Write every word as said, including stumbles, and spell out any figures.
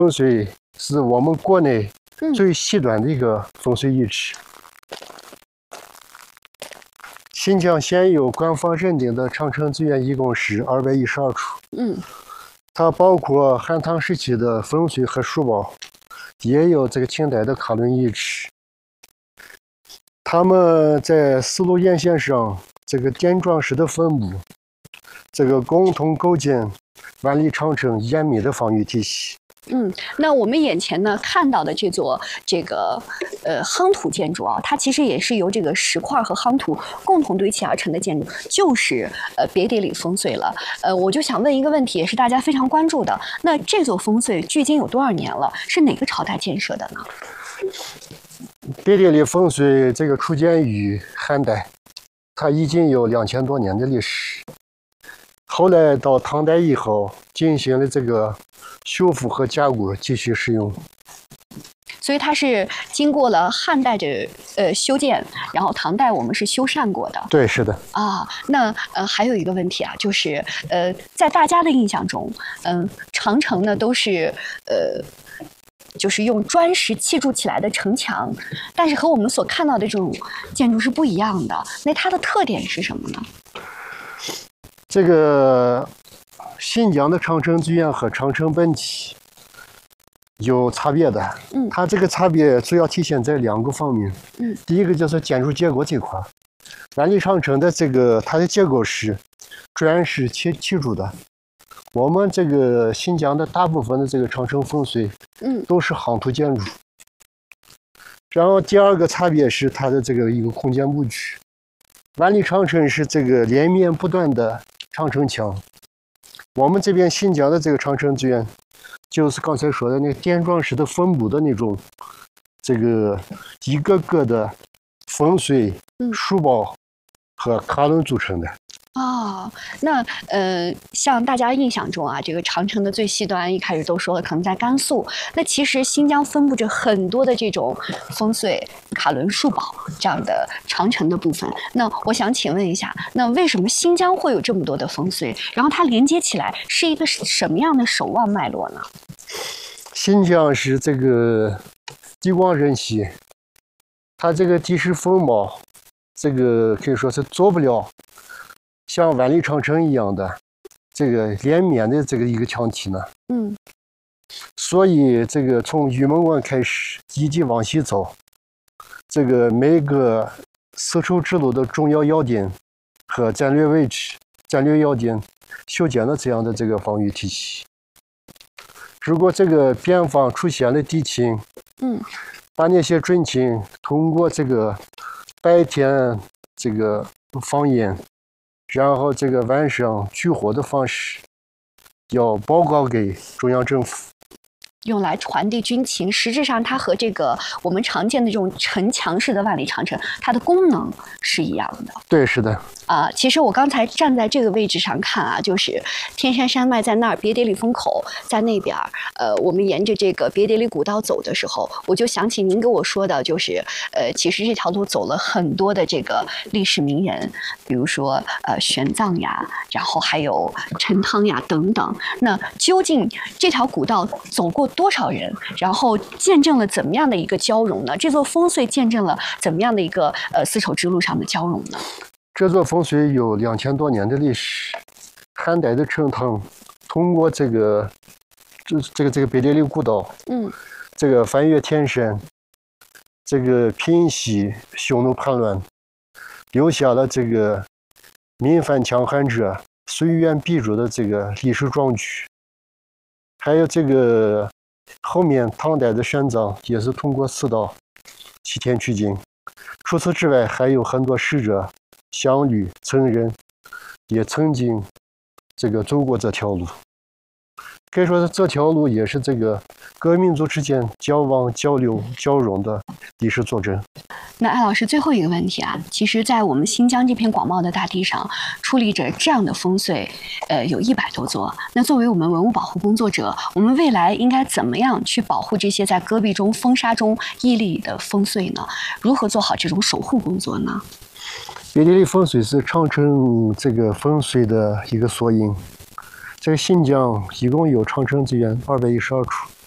风水是我们国内最细端的一个风水遗址。嗯、新疆现有官方认定的长城资源一共是二百一十二处。嗯，它包括汉唐时期的风水和书报，也有这个清代的卡伦遗址。他们在丝路沿线上这个点状式的分布，这个共同构建万里长城严密的防御体系。 嗯，那我们眼前呢看到的这座这个呃夯土建筑啊，它其实也是由这个石块和夯土共同堆砌而成的建筑，就是呃别叠里烽燧了。呃，我就想问一个问题，也是大家非常关注的，那这座烽燧距今有多少年了？是哪个朝代建设的呢？ 别叠里烽燧这个初建于汉代，它已经有两千多年的历史。后来到唐代以后，进行了这个修复和加固，继续使用。 所以它是经过了汉代的呃修建，然后唐代我们是修缮过的。 对，是的。 啊，那呃还有一个问题啊，就是呃在大家的印象中，嗯、呃，长城呢都是呃。就是用砖石砌筑起来的城墙，但是和我们所看到的这种建筑是不一样的。那它的特点是什么呢？ 这个新疆的长城剧院和长城本体有差别的。嗯，它这个差别主要体现在两个方面。嗯，第一个就是建筑结构这块，万里长城的这个它的结构是砖石砌砌筑的。我们这个新疆的大部分的这个长城烽燧，嗯，都是夯土建筑。然后第二个差别是它的这个一个空间布局。万里长城是这个连绵不断的长城墙，我们这边新疆的这个长城资源，就是刚才说的那个点状式的分布的那种，这个一个个的烽燧、书报和卡伦组成的。 哦，那呃，像大家印象中啊，这个长城的最西端一开始都说了，可能在甘肃。那其实新疆分布着很多的这种烽燧、卡伦、树堡这样的长城的部分。那我想请问一下，那为什么新疆会有这么多的烽燧？然后它连接起来是一个什么样的手腕脉络呢？ 新疆是这个地广人稀，它这个地势风貌，这个可以说是做不了像万里长城一样的这个连绵的这个一个墙体呢。嗯，所以这个从玉门关开始一直往西走，这个每个丝绸之路的重要要点和战略位置、战略要点修建了这样的这个防御体系。如果这个边防出现了敌情，嗯，把那些准情通过这个白天这个放烟，然后这个晚上取火的方式，要报告给中央政府， 用来传递军情。实质上，它和这个我们常见的这种城墙式的万里长城，它的功能是一样的。 对，是的。 啊，其实我刚才站在这个位置上看啊，就是天山山脉在那儿，别叠里风口在那边。呃，我们沿着这个别叠里古道走的时候，我就想起您跟我说的，就是呃，其实这条路走了很多的这个历史名人，比如说呃玄奘呀，然后还有陈汤呀等等。那究竟这条古道走过多少人，然后见证了怎么样的一个交融呢？这座烽燧见证了怎么样的一个呃丝绸之路上的交融呢？ 这座烽燧有两千多年的历史。汉代的陈汤通过这个这这个这个别叠里古道，嗯，这个翻越天山，这个平息匈奴叛乱，留下了这个民犯强悍者虽远必诛的这个历史壮举。还有这个后面唐代的玄奘也是通过此道西天取经。除此之外，还有很多使者、项羽、曾人也曾经这个走过这条路。可以说这条路也是这个各民族之间交往、交流、交融的历史佐证。 那艾老师，最后一个问题啊，其实，在我们新疆这片广袤的大地上，矗立着这样的烽燧，呃，有一百多座。那作为我们文物保护工作者，我们未来应该怎么样去保护这些在戈壁中、风沙中屹立的烽燧呢？如何做好这种守护工作呢？ 别叠里烽燧是长城这个烽燧的一个缩影。这个新疆一共有长城资源二百一十二处。